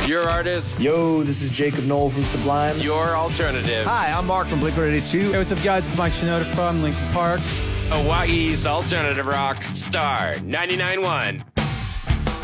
Your artist. Yo, this is Jacob Knoll from Sublime. Your alternative. Hi, I'm Mark from Blink-182. Hey, what's up, guys? It's Mike Shinoda from Linkin Park. Hawaii's alternative rock. Star 99.1.